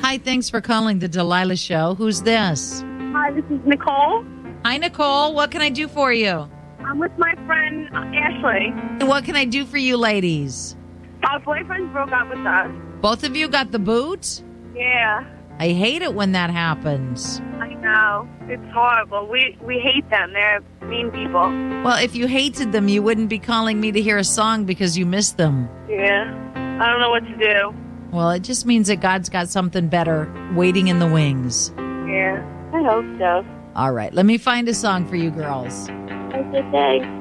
Hi, thanks for calling the Delilah Show. Who's this? Hi, this is Nicole. Hi, Nicole. What can I do for you? I'm with my friend Ashley. What can I do for you ladies? Our boyfriend broke up with us. Both of you got the boot? Yeah, I hate it when that happens. I know. It's horrible. We hate them. They're mean people. Well, if you hated them, you wouldn't be calling me to hear a song because you missed them. Yeah, I don't know what to do. Well, it just means that God's got something better waiting in the wings. Yeah, I hope so. All right, let me find a song for you girls. Okay, thanks.